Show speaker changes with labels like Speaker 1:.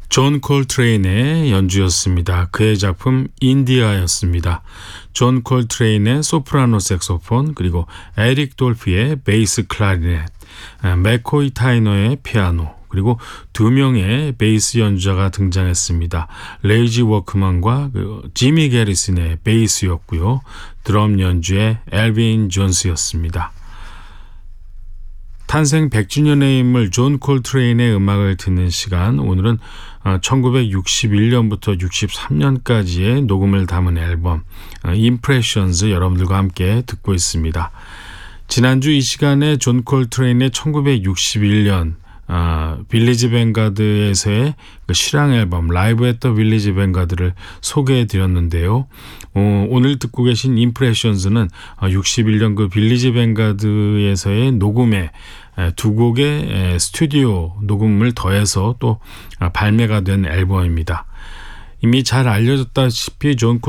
Speaker 1: 존 콜트레인의 연주였습니다. 그의 작품 인디아였습니다. 존 콜트레인의 소프라노 색소폰, 그리고 에릭 돌피의 베이스 클라리넷, 맥코이 타이너의 피아노, 그리고 두 명의 베이스 연주자가 등장했습니다. 레이지 워크만과 지미 게리슨의 베이스였고요. 드럼 연주의 엘빈 존스였습니다. 탄생 100주년의 인물 존 콜트레인의 음악을 듣는 시간, 오늘은 1961년부터 63년까지의 녹음을 담은 앨범 Impressions 여러분들과 함께 듣고 있습니다. 지난주 이 시간에 존 콜트레인의 1961년 빌리지 뱅가드에서의 그 실황 앨범 라이브 앳 더 빌리지 뱅가드를 소개해 드렸는데요. 오늘 듣고 계신 임프레션스는 61년 그 빌리지 뱅가드에서의 녹음에 두 곡의 스튜디오 녹음을 더해서 또 발매가 된 앨범입니다. 이미 잘 알려졌다시피 존